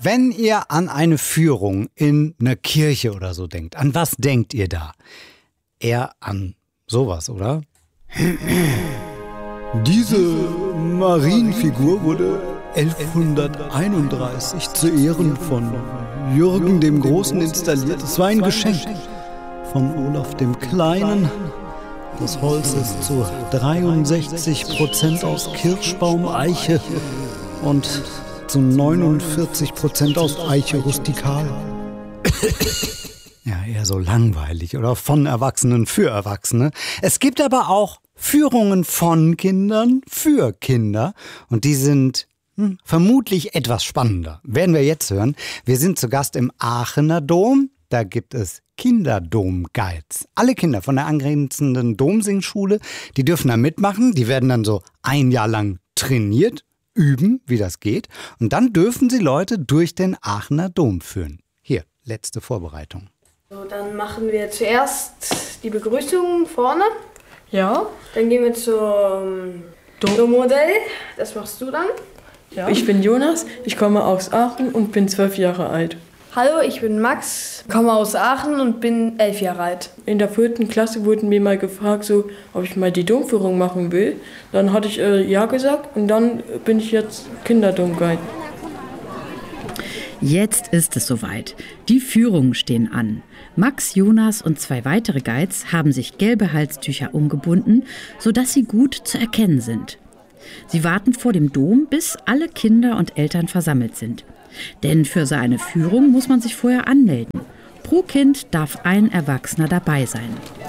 Wenn ihr an eine Führung in einer Kirche oder so denkt, an was denkt ihr da? Eher an sowas, oder? Diese Marienfigur wurde 1131 zu Ehren von Jürgen dem Großen installiert. Es war ein Geschenk von Olaf dem Kleinen. Das Holz ist zu 63% aus Kirschbaum, Eiche und zu 49% aus Eiche rustikal. Ja, eher so langweilig oder von Erwachsenen für Erwachsene. Es gibt aber auch Führungen von Kindern für Kinder und die sind vermutlich etwas spannender. Werden wir jetzt hören. Wir sind zu Gast im Aachener Dom. Da gibt es Kinderdom-Guides. Alle Kinder von der angrenzenden Domsingschule, die dürfen da mitmachen. Die werden dann so ein Jahr lang trainiert, üben, wie das geht. Und dann dürfen sie Leute durch den Aachener Dom führen. Hier, letzte Vorbereitung. So, dann machen wir zuerst die Begrüßung vorne. Ja. Dann gehen wir zum Dommodell. Das machst du dann. Ja. Ich bin Jonas, ich komme aus Aachen und bin 12 Jahre alt. Hallo, ich bin Max, komme aus Aachen und bin 11 Jahre alt. In der 4. Klasse wurden mir mal gefragt, so, ob ich mal die Domführung machen will. Dann hatte ich ja gesagt und dann bin ich jetzt Kinderdom-Guide. Jetzt ist es soweit. Die Führungen stehen an. Max, Jonas und 2 weitere Guides haben sich gelbe Halstücher umgebunden, sodass sie gut zu erkennen sind. Sie warten vor dem Dom, bis alle Kinder und Eltern versammelt sind. Denn für so eine Führung muss man sich vorher anmelden. Pro Kind darf ein Erwachsener dabei sein.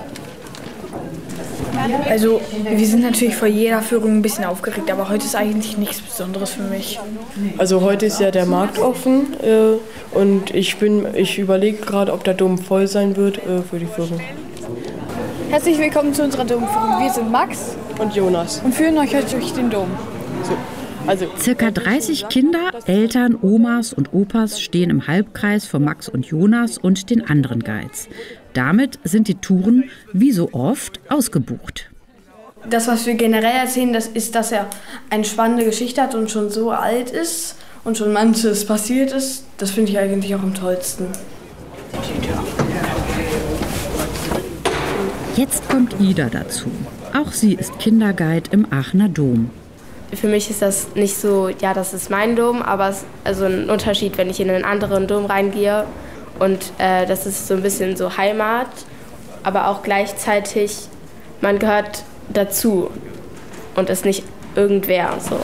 Also, wir sind natürlich vor jeder Führung ein bisschen aufgeregt, aber heute ist eigentlich nichts Besonderes für mich. Also heute ist ja der Markt offen und ich überlege gerade, ob der Dom voll sein wird für die Führung. Herzlich willkommen zu unserer Domführung. Wir sind Max und Jonas und führen euch heute durch den Dom. Circa 30 Kinder, Eltern, Omas und Opas stehen im Halbkreis vor Max und Jonas und den anderen Guides. Damit sind die Touren, wie so oft, ausgebucht. Das, was wir generell erzählen, das ist, dass er eine spannende Geschichte hat und schon so alt ist und schon manches passiert ist. Das finde ich eigentlich auch am tollsten. Jetzt kommt Ida dazu. Auch sie ist Kinderguide im Aachener Dom. Für mich ist das nicht so, ja, das ist mein Dom, aber es ist also ein Unterschied, wenn ich in einen anderen Dom reingehe. Und das ist so ein bisschen so Heimat, aber auch gleichzeitig, man gehört dazu und ist nicht irgendwer. So.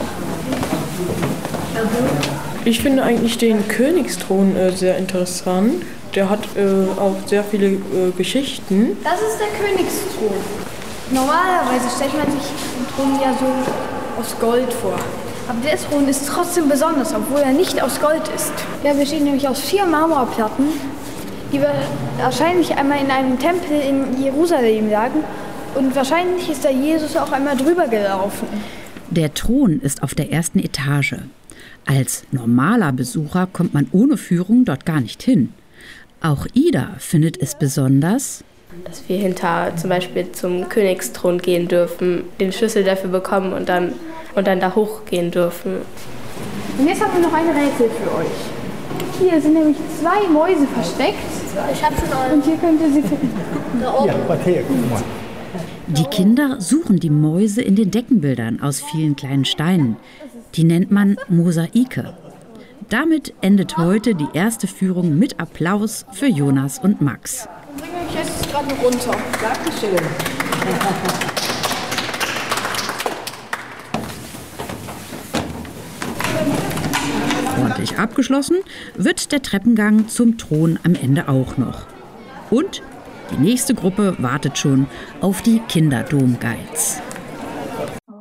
Ich finde eigentlich den Königsthron sehr interessant. Der hat auch sehr viele Geschichten. Das ist der Königsthron. Normalerweise stellt man sich den Thron ja so aus Gold vor. Aber der Thron ist trotzdem besonders, obwohl er nicht aus Gold ist. Ja, wir stehen nämlich aus 4 Marmorplatten, die wahrscheinlich einmal in einem Tempel in Jerusalem lagen. Und wahrscheinlich ist da Jesus auch einmal drüber gelaufen. Der Thron ist auf der 1. Etage. Als normaler Besucher kommt man ohne Führung dort gar nicht hin. Auch Ida findet es besonders, dass wir hinter zum Beispiel zum Königsthron gehen dürfen, den Schlüssel dafür bekommen und dann da hochgehen dürfen. Und jetzt haben wir noch ein Rätsel für euch. Hier sind nämlich 2 Mäuse versteckt. Ich habe schon einen. Und hier könnt ihr sie finden. Ja, warte her, guck mal. die Kinder suchen die Mäuse in den Deckenbildern aus vielen kleinen Steinen. Die nennt man Mosaike. Damit endet heute die erste Führung mit Applaus für Jonas und Max. Ich bringe euch jetzt gerade runter. Dankeschön. Ordentlich abgeschlossen wird der Treppengang zum Thron am Ende auch noch. Und die nächste Gruppe wartet schon auf die Kinderdom-Guides.